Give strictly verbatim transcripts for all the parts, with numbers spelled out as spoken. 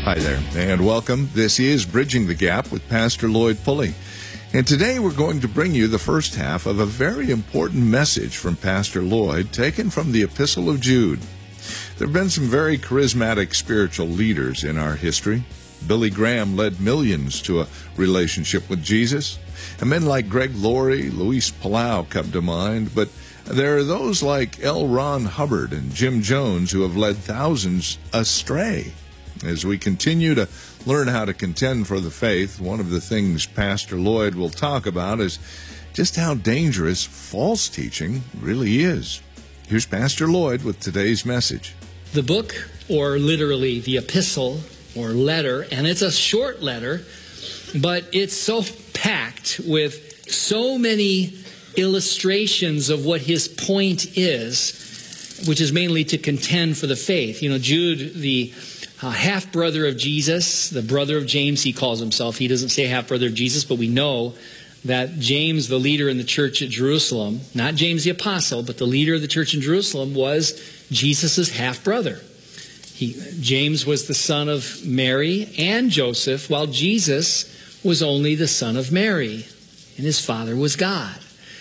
Hi there, and welcome. This is Bridging the Gap with Pastor Lloyd Pulley. And today we're going to bring you the first half of a very important message from Pastor Lloyd, taken from the Epistle of Jude. There have been some very charismatic spiritual leaders in our history. Billy Graham led millions to a relationship with Jesus. And men like Greg Laurie, Luis Palau come to mind, but there are those like L. Ron Hubbard and Jim Jones who have led thousands astray. As we continue to learn how to contend for the faith, one of the things Pastor Lloyd will talk about is just how dangerous false teaching really is. Here's Pastor Lloyd with today's message. The book, or literally the epistle, or letter, and it's a short letter, but it's so packed with so many illustrations of what his point is, which is mainly to contend for the faith. You know, Jude, the uh, half-brother of Jesus, the brother of James, he calls himself. He doesn't say half-brother of Jesus, but we know that James, the leader in the church at Jerusalem, not James the apostle, but the leader of the church in Jerusalem, was Jesus' half-brother. He, James was the son of Mary and Joseph, while Jesus was only the son of Mary, and his father was God.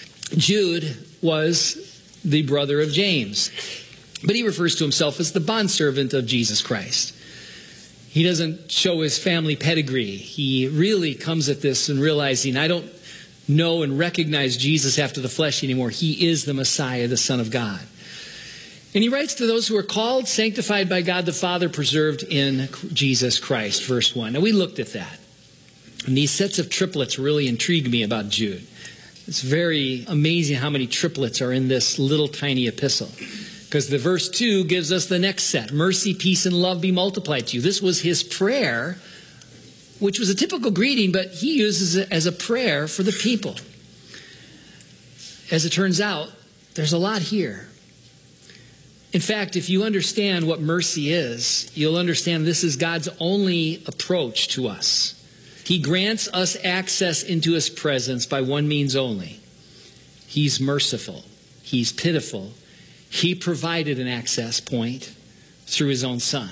Jude was the brother of James, but he refers to himself as the bondservant of Jesus Christ. He doesn't show his family pedigree. He really comes at this and realizing, I don't know and recognize Jesus after the flesh anymore. He is the Messiah, the Son of God. And he writes to those who are called, sanctified by God the Father, preserved in Jesus Christ, verse one. Now, we looked at that. And these sets of triplets really intrigued me about Jude. It's very amazing how many triplets are in this little tiny epistle. Because the verse two gives us the next set. Mercy, peace, and love be multiplied to you. This was his prayer, which was a typical greeting, but he uses it as a prayer for the people. As it turns out, there's a lot here. In fact, if you understand what mercy is, you'll understand this is God's only approach to us. He grants us access into his presence by one means only. He's merciful. He's pitiful. He provided an access point through his own Son.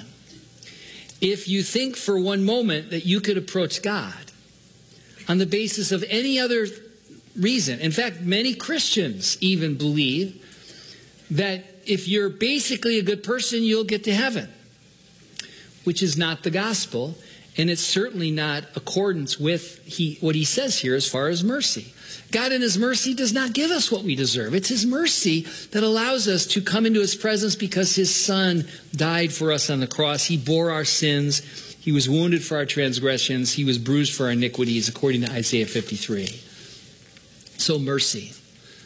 If you think for one moment that you could approach God on the basis of any other reason, in fact, many Christians even believe that if you're basically a good person, you'll get to heaven, which is not the gospel, and it's certainly not accordance with he, what he says here as far as mercy. God in his mercy does not give us what we deserve. It's his mercy that allows us to come into his presence because his Son died for us on the cross. He bore our sins. He was wounded for our transgressions. He was bruised for our iniquities, according to Isaiah fifty-three. So mercy.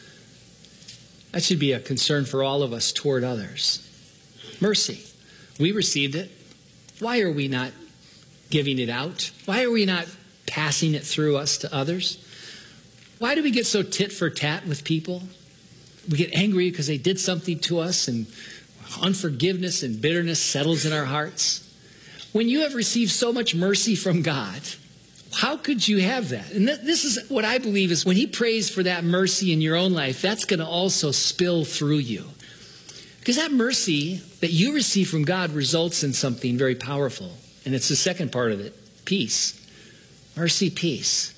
That should be a concern for all of us toward others. Mercy. We received it. Why are we not giving it out? Why are we not passing it through us to others? Why do we get so tit for tat with people? We get angry because they did something to us, and unforgiveness and bitterness settles in our hearts. When you have received so much mercy from God, how could you have that? And th- this is what I believe is when he prays for that mercy in your own life, that's going to also spill through you. Because that mercy that you receive from God results in something very powerful. And it's the second part of it, peace. Mercy, peace.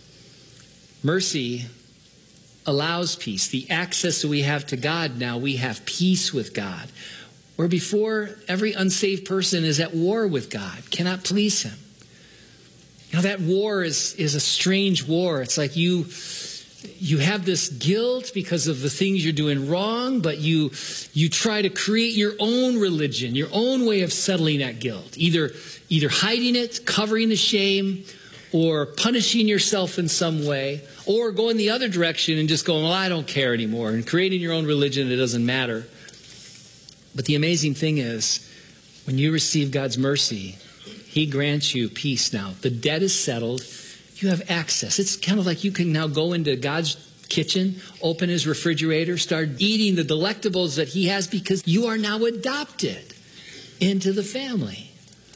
Mercy allows peace. The access that we have to God now, we have peace with God. Where before, every unsaved person is at war with God, cannot please him. You know, that war is, is a strange war. It's like you, you have this guilt because of the things you're doing wrong, but you, you try to create your own religion, your own way of settling that guilt. Either, either hiding it, covering the shame, or punishing yourself in some way, or going the other direction and just going, well, I don't care anymore, and creating your own religion, it doesn't matter. But the amazing thing is, when you receive God's mercy, he grants you peace now. The debt is settled. You have access. It's kind of like you can now go into God's kitchen, open his refrigerator, start eating the delectables that he has because you are now adopted into the family.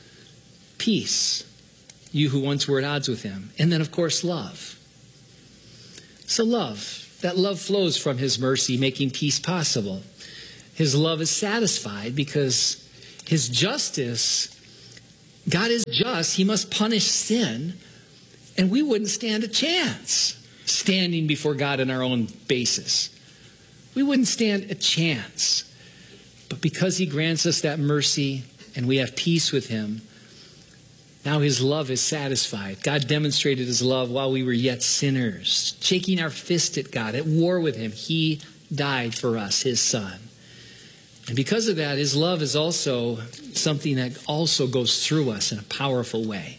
Peace. You who once were at odds with him. And then, of course, love. So love. That love flows from his mercy, making peace possible. His love is satisfied because his justice God is just. He must punish sin. And we wouldn't stand a chance standing before God on our own basis. We wouldn't stand a chance. But because he grants us that mercy and we have peace with him, now his love is satisfied. God demonstrated his love while we were yet sinners, shaking our fist at God, at war with him. He died for us, his son. And because of that, his love is also something that also goes through us in a powerful way.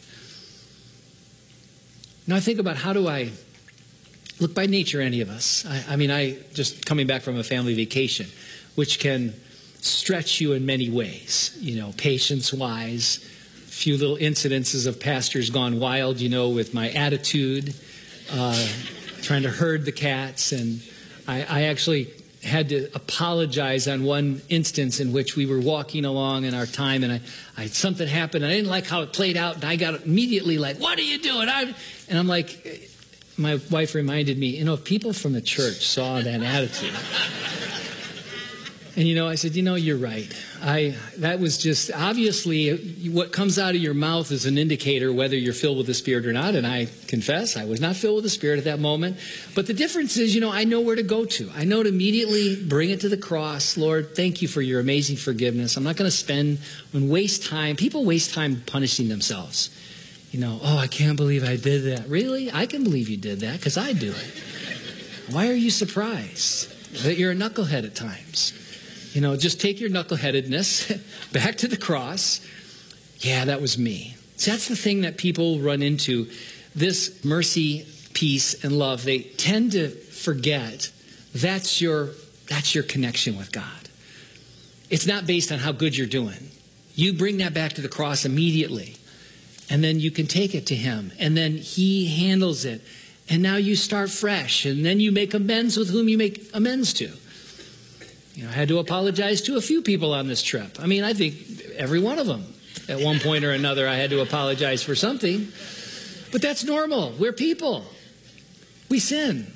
Now I think about, how do I look? By nature, any of us, I, I mean, I just coming back from a family vacation, which can stretch you in many ways, you know, patience-wise. A few little incidences of pastors gone wild, you know, with my attitude, uh, trying to herd the cats. And I, I actually had to apologize on one instance in which we were walking along in our time, and I, I something happened, and I didn't like how it played out, and I got immediately like, "What are you doing?" I, and I'm like, my wife reminded me, you know, if people from the church saw that attitude. And, you know, I said, you know, you're right. I that was just, obviously, what comes out of your mouth is an indicator whether you're filled with the Spirit or not. And I confess, I was not filled with the Spirit at that moment. But the difference is, you know, I know where to go to. I know to immediately bring it to the cross. Lord, thank you for your amazing forgiveness. I'm not going to spend and waste time. People waste time punishing themselves. You know, oh, I can't believe I did that. Really? I can believe you did that because I do it. Why are you surprised that you're a knucklehead at times? You know, just take your knuckleheadedness back to the cross. Yeah, that was me. See, that's the thing that people run into. This mercy, peace, and love, they tend to forget that's your, that's your connection with God. It's not based on how good you're doing. You bring that back to the cross immediately, and then you can take it to him, and then he handles it. And now you start fresh, and then you make amends with whom you make amends to. You know, I had to apologize to a few people on this trip. I mean, I think every one of them, at one point or another, I had to apologize for something. But that's normal. We're people. We sin.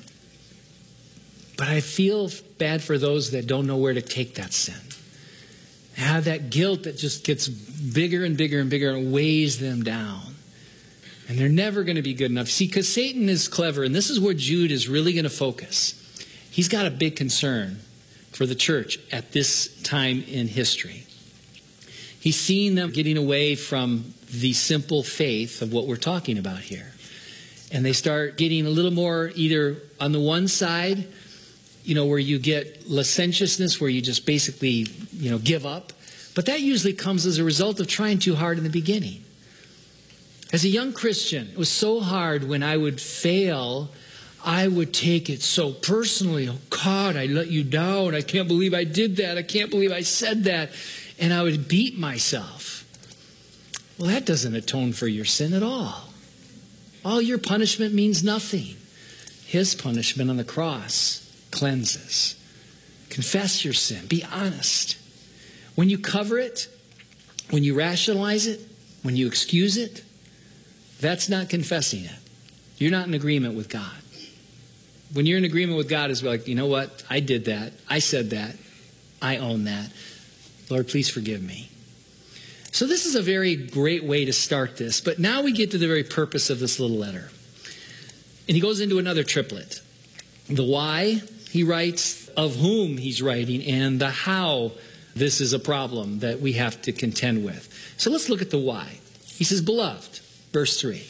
But I feel bad for those that don't know where to take that sin. They have that guilt that just gets bigger and bigger and bigger and weighs them down. And they're never going to be good enough. See, because Satan is clever, and this is where Jude is really going to focus. He's got a big concern for the church at this time in history. He's seeing them getting away from the simple faith of what we're talking about here. And they start getting a little more either on the one side, you know, where you get licentiousness, where you just basically, you know, give up. But that usually comes as a result of trying too hard in the beginning. As a young Christian, it was so hard when I would fail. I would take it so personally. Oh, God, I let you down. I can't believe I did that. I can't believe I said that. And I would beat myself. Well, that doesn't atone for your sin at all. All your punishment means nothing. His punishment on the cross cleanses. Confess your sin. Be honest. When you cover it, when you rationalize it, when you excuse it, that's not confessing it. You're not in agreement with God. When you're in agreement with God, it's like, you know what? I did that. I said that. I own that. Lord, please forgive me. So this is a very great way to start this. But now we get to the very purpose of this little letter. And he goes into another triplet. The why, he writes, of whom he's writing, and the how this is a problem that we have to contend with. So let's look at the why. He says, beloved, verse three.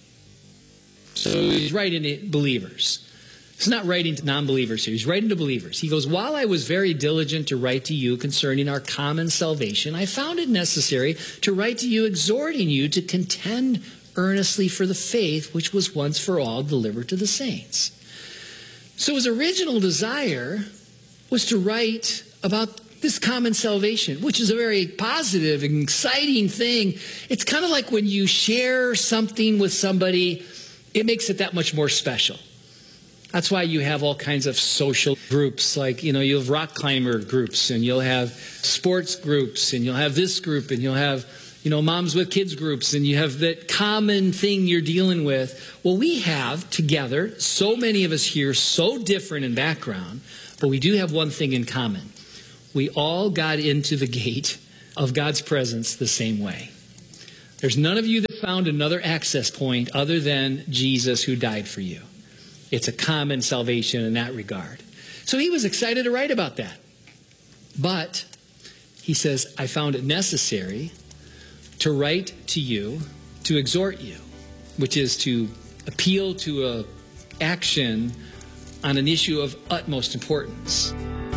So he's writing to believers. He's not writing to non-believers here. He's writing to believers. He goes, while I was very diligent to write to you concerning our common salvation, I found it necessary to write to you exhorting you to contend earnestly for the faith which was once for all delivered to the saints. So his original desire was to write about this common salvation, which is a very positive and exciting thing. It's kind of like when you share something with somebody, it makes it that much more special. That's why you have all kinds of social groups, like, you know, you'll have rock climber groups, and you'll have sports groups, and you'll have this group, and you'll have, you know, moms with kids groups, and you have that common thing you're dealing with. Well, we have together, so many of us here, so different in background, but we do have one thing in common. We all got into the gate of God's presence the same way. There's none of you that found another access point other than Jesus who died for you. It's a common salvation in that regard. So he was excited to write about that. But he says, I found it necessary to write to you, to exhort you, which is to appeal to a action on an issue of utmost importance.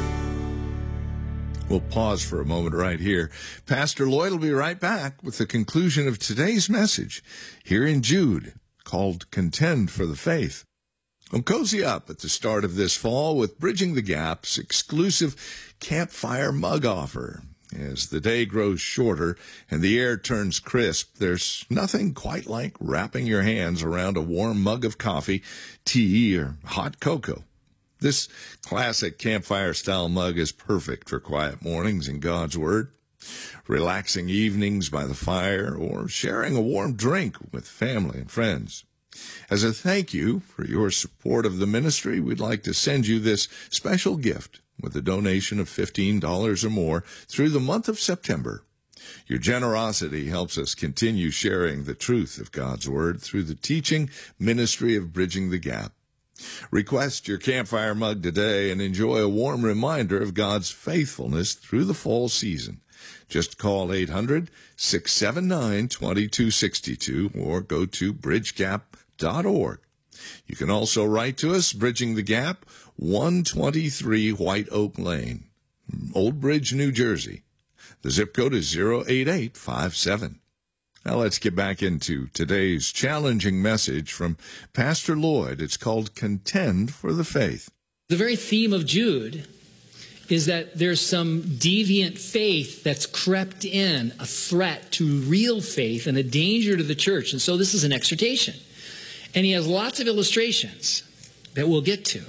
We'll pause for a moment right here. Pastor Lloyd will be right back with the conclusion of today's message here in Jude, called Contend for the Faith. Well, cozy up at the start of this fall with Bridging the Gap's exclusive campfire mug offer. As the day grows shorter and the air turns crisp, there's nothing quite like wrapping your hands around a warm mug of coffee, tea, or hot cocoa. This classic campfire-style mug is perfect for quiet mornings in God's Word, relaxing evenings by the fire, or sharing a warm drink with family and friends. As a thank you for your support of the ministry, we'd like to send you this special gift with a donation of fifteen dollars or more through the month of September. Your generosity helps us continue sharing the truth of God's Word through the teaching ministry of Bridging the Gap. Request your campfire mug today and enjoy a warm reminder of God's faithfulness through the fall season. Just call eight hundred, six seven nine, two two six two or go to bridge gap dot org. You can also write to us, Bridging the Gap, one twenty-three White Oak Lane, Old Bridge, New Jersey. The zip code is zero eight eight five seven. Now let's get back into today's challenging message from Pastor Lloyd. It's called Contend for the Faith. The very theme of Jude is that there's some deviant faith that's crept in, a threat to real faith and a danger to the church. And so this is an exhortation. And he has lots of illustrations that we'll get to.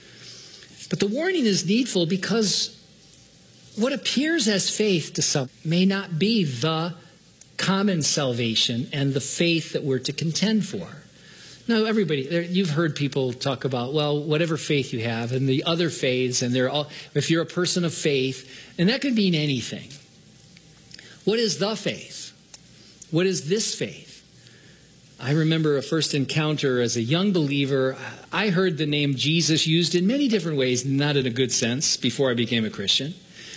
But the warning is needful because what appears as faith to some may not be the common salvation and the faith that we're to contend for. Now, everybody, you've heard people talk about, well, whatever faith you have and the other faiths, and they're all, if you're a person of faith, and that could mean anything. What is the faith? What is this faith? I remember a first encounter as a young believer. I heard the name Jesus used in many different ways, not in a good sense, before I became a Christian.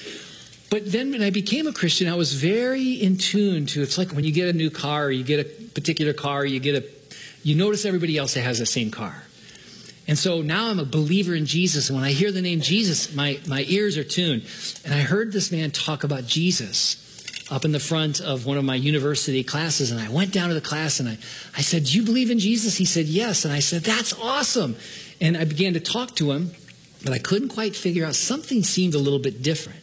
But then when I became a Christian, I was very in tune to, it's like when you get a new car, or you get a particular car, you get a, you notice everybody else that has the same car. And so now I'm a believer in Jesus. And when I hear the name Jesus, my, my ears are tuned. And I heard this man talk about Jesus up in the front of one of my university classes. And I went down to the class and I, I said, do you believe in Jesus? He said, yes. And I said, that's awesome. And I began to talk to him, but I couldn't quite figure out. Something seemed a little bit different.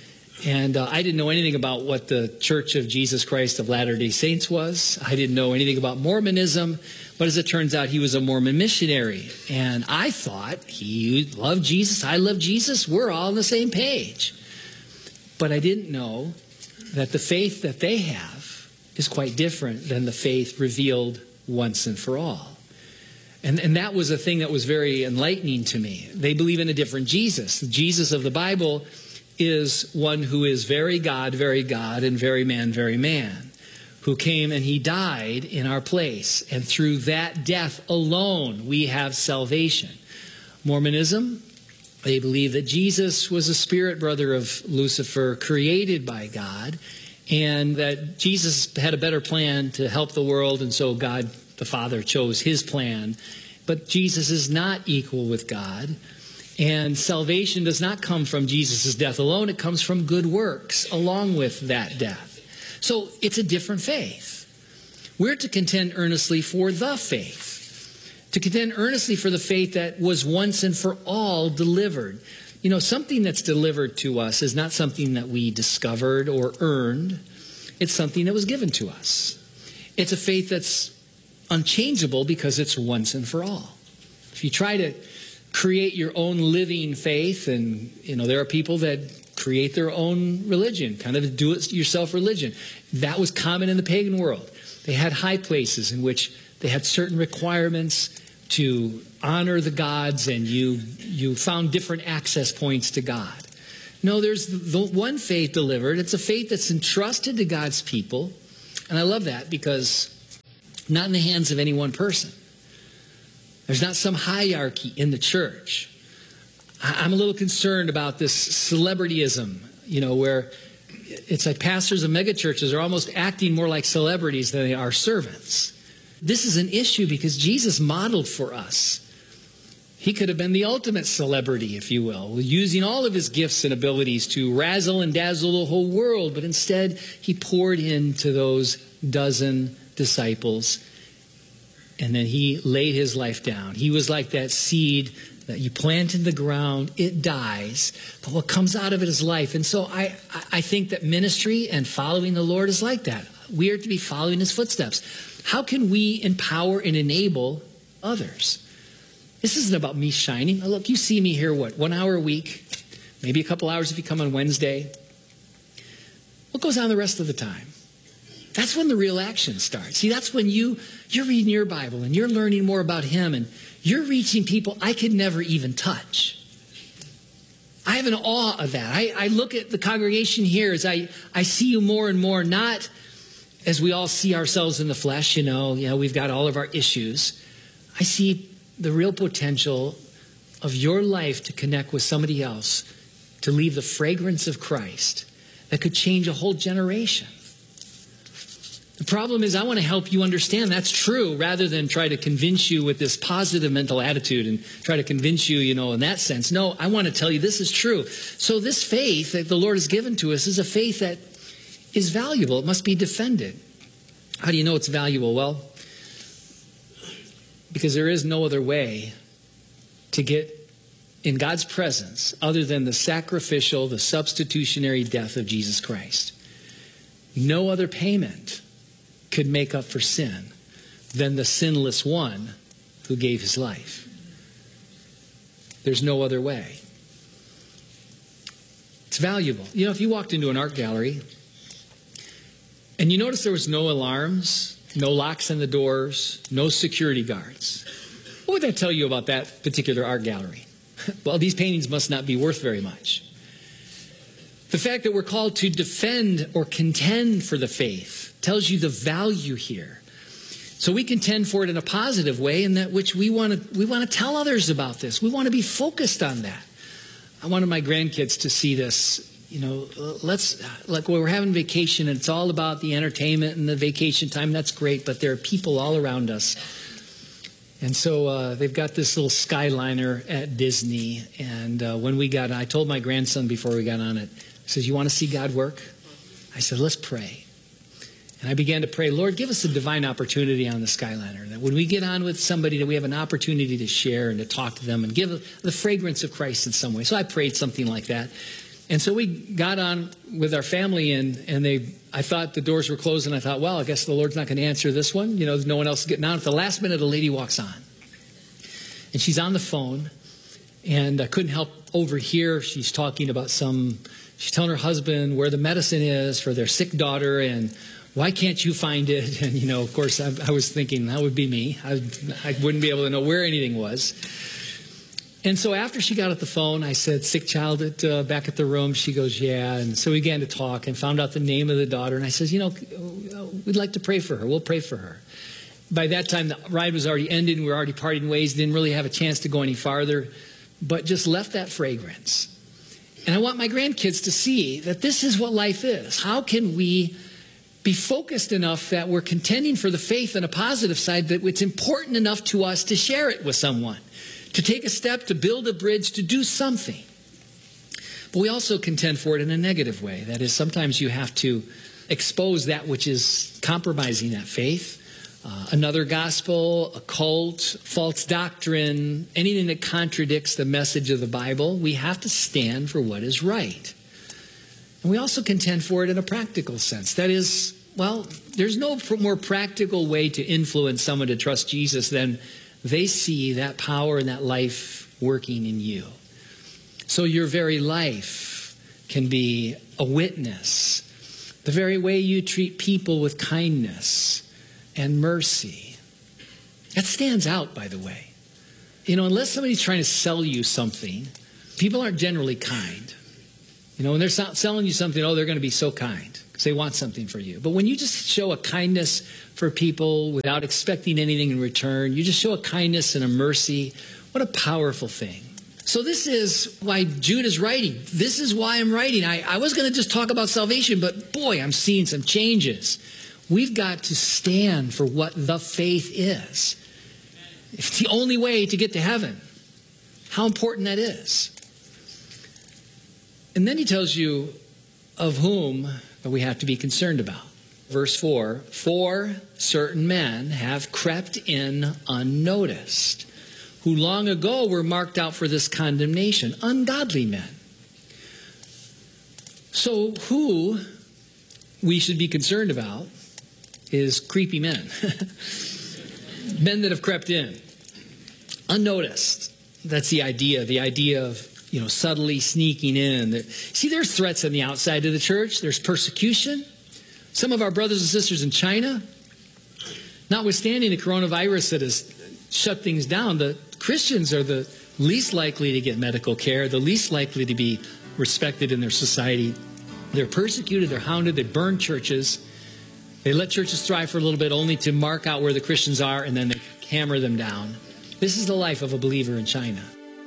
And uh, I didn't know anything about what the Church of Jesus Christ of Latter-day Saints was. I didn't know anything about Mormonism. But as it turns out, he was a Mormon missionary. And I thought he loved Jesus. I love Jesus. We're all on the same page. But I didn't know that the faith that they have is quite different than the faith revealed once and for all. And, and that was a thing that was very enlightening to me. They believe in a different Jesus. The Jesus of the Bible is one who is very God, very God, and very man, very man, who came and he died in our place. And through that death alone, we have salvation. Mormonism, they believe that Jesus was a spirit brother of Lucifer, created by God, and that Jesus had a better plan to help the world, and so God the Father chose his plan. But Jesus is not equal with God. And salvation does not come from Jesus' death alone. It comes from good works along with that death. So it's a different faith. We're to contend earnestly for the faith. To contend earnestly for the faith that was once and for all delivered. You know, something that's delivered to us is not something that we discovered or earned. It's something that was given to us. It's a faith that's unchangeable because it's once and for all. If you try to create your own living faith, and you know there are people that create their own religion, kind of do-it-yourself religion. That was common in the pagan world. They had high places in which they had certain requirements to honor the gods, and you you found different access points to God. No, there's the one faith delivered. It's a faith that's entrusted to God's people, And I love that because not in the hands of any one person. There's not some hierarchy in the church. I'm a little concerned about this celebrityism, you know, where it's like pastors of megachurches are almost acting more like celebrities than they are servants. This is an issue because Jesus modeled for us. He could have been the ultimate celebrity, if you will, using all of his gifts and abilities to razzle and dazzle the whole world. But instead, he poured into those dozen disciples, and then he laid his life down. He was like that seed that you plant in the ground, it dies, but what comes out of it is life. And so I, I think that ministry and following the Lord is like that. We are to be following his footsteps. How can we empower and enable others? This isn't about me shining. Look, you see me here, what, one hour a week, maybe a couple hours if you come on Wednesday. What goes on the rest of the time? That's when the real action starts. See, that's when you, you're reading your Bible and you're learning more about him and you're reaching people I could never even touch. I have an awe of that. I, I look at the congregation here as I, I see you more and more, not as we all see ourselves in the flesh, you know, you know, we've got all of our issues. I see the real potential of your life to connect with somebody else, to leave the fragrance of Christ that could change a whole generation. The problem is I want to help you understand that's true rather than try to convince you with this positive mental attitude and try to convince you, you know, in that sense. No, I want to tell you this is true. So this faith that the Lord has given to us is a faith that is valuable. It must be defended. How do you know it's valuable? Well, because there is no other way to get in God's presence other than the sacrificial, the substitutionary death of Jesus Christ. No other payment could make up for sin than the sinless one who gave his life. There's no other way. It's valuable. You know, if you walked into an art gallery and you noticed there was no alarms, no locks on the doors, no security guards, what would that tell you about that particular art gallery? Well, these paintings must not be worth very much. The fact that we're called to defend or contend for the faith tells you the value here. So we contend for it in a positive way, in that which we want to we want to tell others about this. We want to be focused on that. I wanted my grandkids to see this. You know, let's, like when we're having vacation and it's all about the entertainment and the vacation time, that's great, but there are people all around us. And so uh, they've got this little Skyliner at Disney. And uh, when we got, I told my grandson before we got on it, he says, "You want to see God work?" I said, "Let's pray." And I began to pray, "Lord, give us a divine opportunity on the Skyliner, that when we get on with somebody, that we have an opportunity to share and to talk to them and give the fragrance of Christ in some way." So I prayed something like that. And so we got on with our family, and, and they, I thought the doors were closed, and I thought, well, I guess the Lord's not going to answer this one. You know, no one else is getting on. At the last minute, a lady walks on. And she's on the phone, and I couldn't help overhear. She's talking about some, she's telling her husband where the medicine is for their sick daughter, and why can't you find it? And, you know, of course, I, I was thinking that would be me. I, I wouldn't be able to know where anything was. And so after she got off the phone, I said, "Sick child at, uh, back at the room?" She goes, "Yeah." And so we began to talk and found out the name of the daughter. And I says, "You know, we'd like to pray for her. We'll pray for her." By that time, the ride was already ended. And we were already parting ways. Didn't really have a chance to go any farther, but just left that fragrance. And I want my grandkids to see that this is what life is. How can we be focused enough that we're contending for the faith on a positive side, that it's important enough to us to share it with someone, to take a step, to build a bridge, to do something. But we also contend for it in a negative way. That is, sometimes you have to expose that which is compromising that faith. Uh, another gospel, a cult, false doctrine, anything that contradicts the message of the Bible. We have to stand for what is right. And we also contend for it in a practical sense. That is, well, there's no more practical way to influence someone to trust Jesus than they see that power and that life working in you. So your very life can be a witness. The very way you treat people with kindness and mercy. That stands out, by the way. You know, unless somebody's trying to sell you something, people aren't generally kind. You know, when they're selling you something, oh, they're going to be so kind. because they want something for you. But when you just show a kindness for people without expecting anything in return, you just show a kindness and a mercy, what a powerful thing. So this is why Jude is writing. This is why I'm writing. I, I was going to just talk about salvation, but boy, I'm seeing some changes. We've got to stand for what the faith is. It's the only way to get to heaven. How important that is. And then he tells you of whom we have to be concerned about. Verse four, for certain men have crept in unnoticed, who long ago were marked out for this condemnation, ungodly men. So who we should be concerned about is creepy men. Men that have crept in, unnoticed. That's the idea, the idea of, you know, subtly sneaking in. See, there's threats on the outside of the church. There's persecution. Some of our brothers and sisters in China, notwithstanding the coronavirus that has shut things down, the Christians are the least likely to get medical care, the least likely to be respected in their society. They're persecuted, they're hounded, they burn churches. They let churches thrive for a little bit only to mark out where the Christians are, and then they hammer them down. This is the life of a believer in China.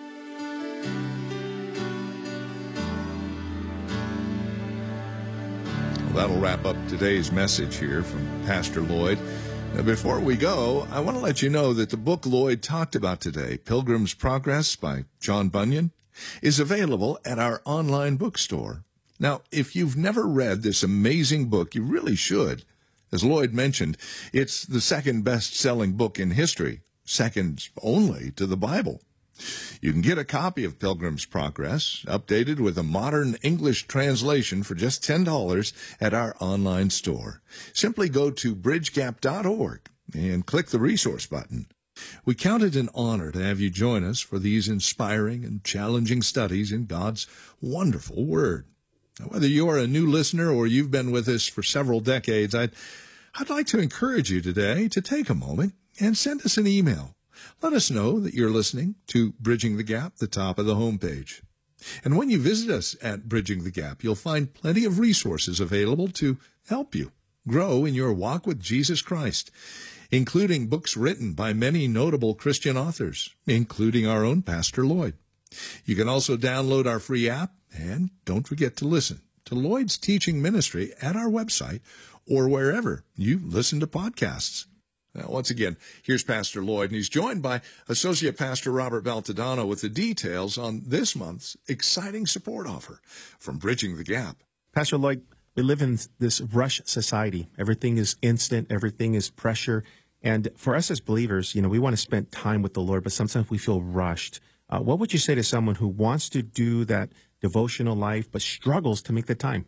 Well, that'll wrap up today's message here from Pastor Lloyd. Now, before we go, I want to let you know that the book Lloyd talked about today, Pilgrim's Progress by John Bunyan, is available at our online bookstore. Now, if you've never read this amazing book, you really should. As Lloyd mentioned, it's the second best-selling book in history, second only to the Bible. You can get a copy of Pilgrim's Progress, updated with a modern English translation for just ten dollars at our online store. Simply go to bridge gap dot org and click the resource button. We count it an honor to have you join us for these inspiring and challenging studies in God's wonderful Word. Now, whether you're a new listener or you've been with us for several decades, I'd, I'd like to encourage you today to take a moment and send us an email. Let us know that you're listening to Bridging the Gap, the top of the homepage. And when you visit us at Bridging the Gap, you'll find plenty of resources available to help you grow in your walk with Jesus Christ, including books written by many notable Christian authors, including our own Pastor Lloyd. You can also download our free app, and don't forget to listen to Lloyd's teaching ministry at our website or wherever you listen to podcasts. Now, once again, here's Pastor Lloyd, and he's joined by Associate Pastor Robert Baltodano with the details on this month's exciting support offer from Bridging the Gap. Pastor Lloyd, we live in this rush society. Everything is instant. Everything is pressure. And for us as believers, you know, we want to spend time with the Lord, but sometimes we feel rushed. Uh, what would you say to someone who wants to do that devotional life but struggles to make the time?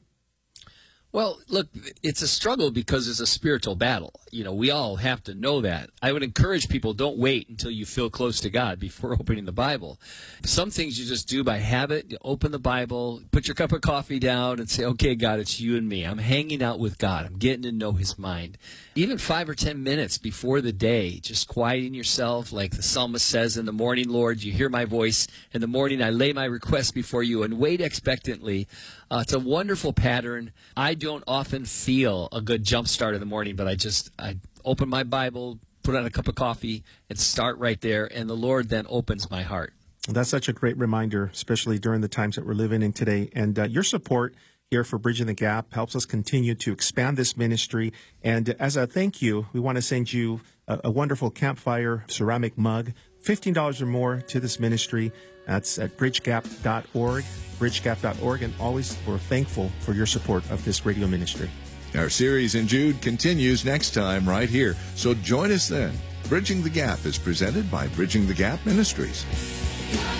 Well, look, it's a struggle because it's a spiritual battle. You know, we all have to know that. I would encourage people, don't wait until you feel close to God before opening the Bible. Some things you just do by habit. You open the Bible, put your cup of coffee down and say, okay, God, it's you and me. I'm hanging out with God. I'm getting to know his mind. Even five or ten minutes before the day, just quieting yourself, like the psalmist says, in the morning, Lord, you hear my voice. In the morning, I lay my request before you and wait expectantly. Uh, it's a wonderful pattern. I don't often feel a good jump start in the morning, but I just I open my Bible, put on a cup of coffee, and start right there, and the Lord then opens my heart. That's such a great reminder, especially during the times that we're living in today. And uh, your support here for Bridging the Gap helps us continue to expand this ministry. And as a thank you, we want to send you a, a wonderful campfire ceramic mug, fifteen dollars or more to this ministry. That's at bridge gap dot org, bridge gap dot org, and always we're thankful for your support of this radio ministry. Our series in Jude continues next time right here, so join us then. Bridging the Gap is presented by Bridging the Gap Ministries.